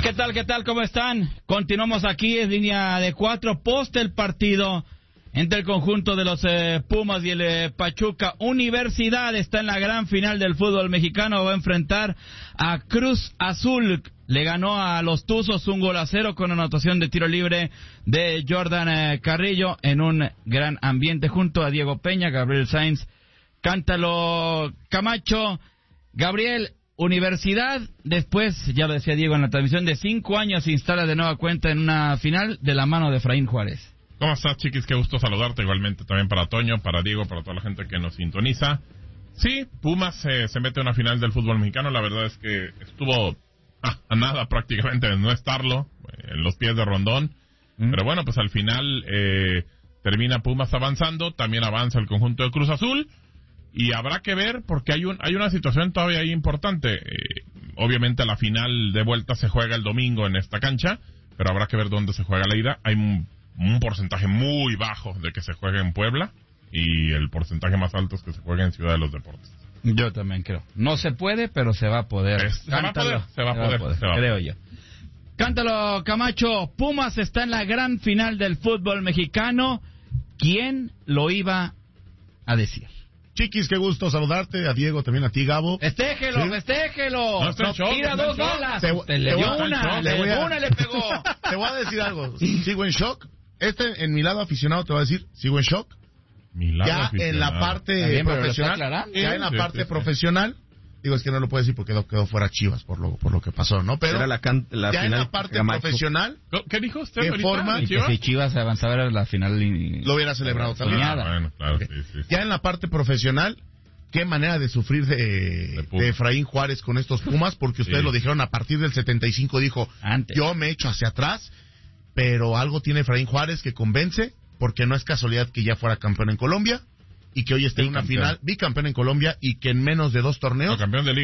¿Qué tal? ¿Cómo están? Continuamos aquí, es línea de 4, post el partido entre el conjunto de los Pumas y el Pachuca. Universidad está en la gran final del fútbol mexicano, va a enfrentar a Cruz Azul. Le ganó a los Tuzos 1-0 con anotación de tiro libre de Jordan Carrillo en un gran ambiente junto a Diego Peña, Gabriel Sainz, Cántalo Camacho. Gabriel, Universidad, después, ya lo decía Diego en la transmisión, de 5 años se instala de nueva cuenta en una final de la mano de Efraín Juárez. ¿Cómo estás, Chiquis? Qué gusto saludarte, igualmente también para Toño, para Diego, para toda la gente que nos sintoniza. Sí, Pumas se mete a una final del fútbol mexicano, la verdad es que estuvo a nada prácticamente de no estarlo, en los pies de Rondón, pero bueno, pues al final termina Pumas avanzando, también avanza el conjunto de Cruz Azul, y habrá que ver porque hay una situación todavía ahí importante. Obviamente la final de vuelta se juega el domingo en esta cancha, pero habrá que ver dónde se juega la ida. Hay un porcentaje muy bajo de que se juegue en Puebla y el porcentaje más alto es que se juegue en Ciudad de los Deportes. Yo también creo. No se puede, pero se va a poder. Se va a poder. Creo yo. Cántalo, Camacho. Pumas está en la gran final del fútbol mexicano. ¿Quién lo iba a decir? Chiquis, qué gusto saludarte, a Diego, también a ti, Gabo. ¡Festéjelo, ¿sí? ¡Festéjelo! Tira 2 bolas. Le pegó. Te voy a decir algo, sigo en shock. En mi lado aficionado te voy a decir, sigo en shock. Ya en la parte profesional, profesional, digo, es que no lo puedo decir porque quedó fuera Chivas por lo que pasó, ¿no? Pero era la ya final en la parte profesional, ¿qué dijo usted? ¿Qué forma? Y que si Chivas avanzaba a la final lo hubiera celebrado también. Bueno, claro, okay. Sí. Ya en la parte profesional, qué manera de sufrir de Efraín Juárez con estos Pumas, porque ustedes lo dijeron, a partir del 75 dijo, antes. Yo me echo hacia atrás, pero algo tiene Efraín Juárez que convence, porque no es casualidad que ya fuera campeón en Colombia y que hoy esté en una final, bicampeón en Colombia y que en menos de 2 torneos